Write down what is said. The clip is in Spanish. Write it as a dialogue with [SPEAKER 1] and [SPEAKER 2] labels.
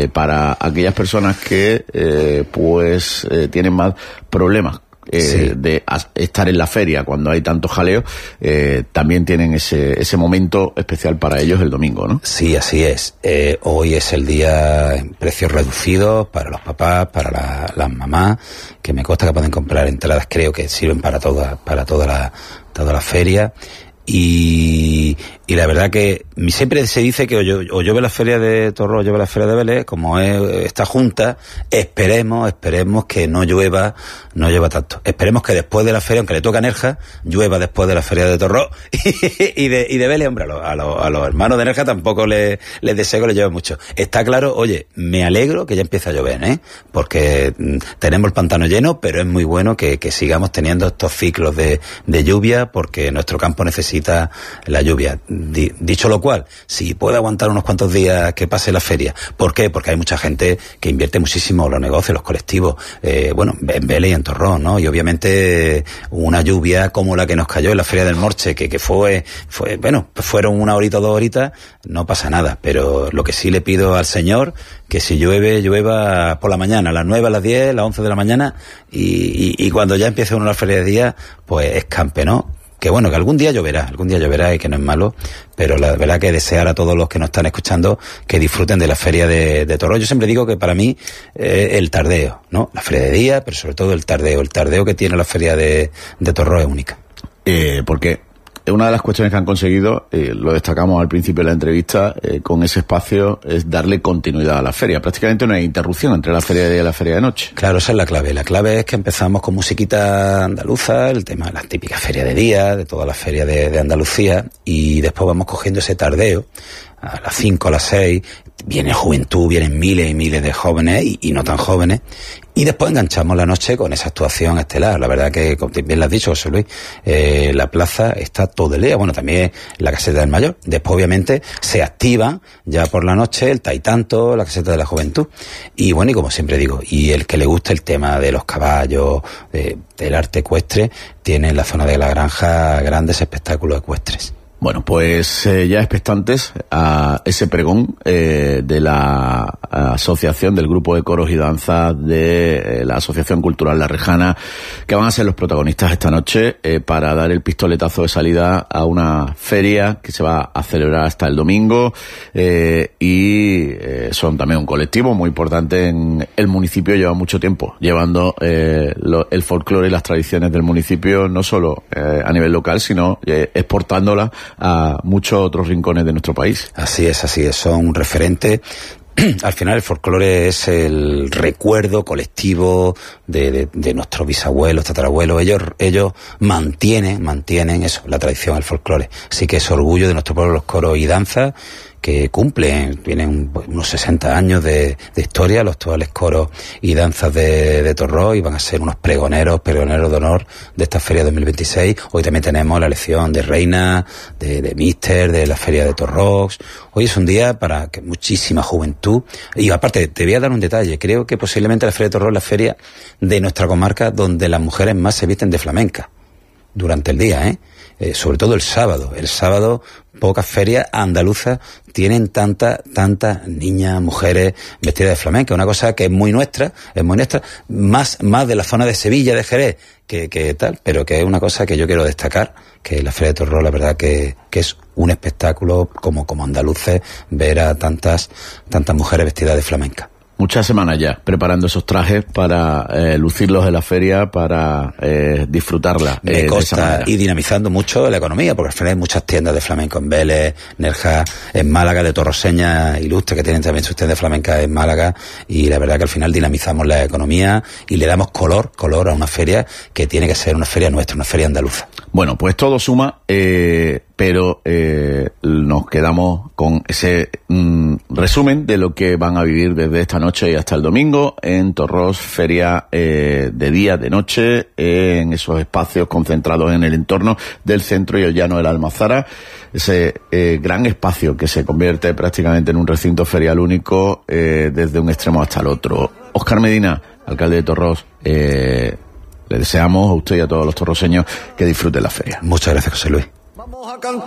[SPEAKER 1] para aquellas personas que tienen más problemas de estar en la feria cuando hay tanto jaleo, también tienen ese momento especial para ellos el domingo, ¿no?
[SPEAKER 2] Sí, así es. Hoy es el día en precios reducidos para los papás, para las mamás, que me consta que pueden comprar entradas, creo que sirven para toda la feria. Y la verdad que siempre se dice que o llueve la feria de Torró o llueve la feria de Vélez, como es esta junta, esperemos que no llueva tanto. Esperemos que después de la feria, aunque le toca a Nerja, llueva después de la feria de Torró y de Vélez, hombre, a los hermanos de Nerja tampoco les deseo que les llueva mucho. Está claro, oye, me alegro que ya empiece a llover, porque tenemos el pantano lleno, pero es muy bueno que sigamos teniendo estos ciclos de lluvia, porque nuestro campo necesita la lluvia. Dicho lo cual, si puede aguantar unos cuantos días que pase la feria. ¿Por qué? Porque hay mucha gente que invierte muchísimo en los negocios, los colectivos, en Vélez y en Torrón, ¿no? Y obviamente una lluvia como la que nos cayó en la Feria del Morche, que fueron 1 horita o 2 horitas, no pasa nada. Pero lo que sí le pido al Señor, que si llueva por la mañana, a las 9, a las 10, a las 11 de la mañana, y cuando ya empiece uno la feria de día, pues escampe, ¿no? Que bueno, que algún día lloverá y que no es malo, pero la verdad que desear a todos los que nos están escuchando que disfruten de la feria de Torró. Yo siempre digo que para mí el tardeo, ¿no? La feria de día, pero sobre todo el tardeo que tiene la feria de Torró es única.
[SPEAKER 1] Porque una de las cuestiones que han conseguido, lo destacamos al principio de la entrevista, con ese espacio, es darle continuidad a la feria. Prácticamente no hay interrupción entre la feria de día y la feria de noche.
[SPEAKER 2] Claro, esa es la clave. La clave es que empezamos con musiquita andaluza, el tema de la típica feria de día, de toda la feria de Andalucía, y después vamos cogiendo ese tardeo. A las 5, a las 6, viene juventud, vienen miles y miles de jóvenes y no tan jóvenes, y después enganchamos la noche con esa actuación estelar. La verdad que, como bien lo has dicho, José Luis, la plaza está todo el día, también la caseta del Mayor. Después, obviamente, se activan ya por la noche el Taitanto, la caseta de la Juventud, y como siempre digo, y el que le guste el tema de los caballos, del arte ecuestre, tiene en la zona de la Granja grandes espectáculos ecuestres.
[SPEAKER 1] Bueno, pues ya expectantes a ese pregón de la asociación, del grupo de coros y danzas de la Asociación Cultural La Rejana, que van a ser los protagonistas esta noche para dar el pistoletazo de salida a una feria que se va a celebrar hasta el domingo, y son también un colectivo muy importante en el municipio. Lleva mucho tiempo llevando el folclore y las tradiciones del municipio, no solo a nivel local, sino exportándola a muchos otros rincones de nuestro país.
[SPEAKER 2] Así es, son un referente. Al final el folclore es el recuerdo colectivo de nuestros bisabuelos, tatarabuelos. Ellos mantienen eso, la tradición, el folclore. Así que es orgullo de nuestro pueblo, los coros y danzas, que tienen unos 60 años de historia, los actuales coros y danzas de Torró, y van a ser unos pregoneros de honor de esta feria 2026. Hoy también tenemos la elección de reina, de míster, de la feria de Torró. Hoy es un día para que muchísima juventud, y aparte te voy a dar un detalle, creo que posiblemente la feria de Torró es la feria de nuestra comarca donde las mujeres más se visten de flamenca durante el día, sobre todo el sábado. El sábado pocas ferias andaluzas tienen tantas niñas, mujeres vestidas de flamenca, una cosa que es muy nuestra, más de la zona de Sevilla, de Jerez, que tal, pero que es una cosa que yo quiero destacar, que la Feria de Torró, la verdad que es un espectáculo como andaluces ver a tantas mujeres vestidas de flamenca.
[SPEAKER 1] Muchas semanas ya preparando esos trajes para lucirlos en la feria, para disfrutarla.
[SPEAKER 2] Me consta, y dinamizando mucho la economía, porque al final hay muchas tiendas de flamenco en Vélez, Nerja, en Málaga, de torroseñas ilustres que tienen también sus tiendas de flamenca en Málaga, y la verdad que al final dinamizamos la economía y le damos color a una feria que tiene que ser una feria nuestra, una feria andaluza.
[SPEAKER 1] Bueno, pues todo suma, pero nos quedamos con ese resumen de lo que van a vivir desde esta noche y hasta el domingo en Torrós, feria de día, de noche, en esos espacios concentrados en el entorno del centro y el llano de la Almazara, ese gran espacio que se convierte prácticamente en un recinto ferial único desde un extremo hasta el otro. Óscar Medina, alcalde de Torrós, le deseamos a usted y a todos los torroseños que disfruten la feria.
[SPEAKER 2] Muchas gracias, José Luis.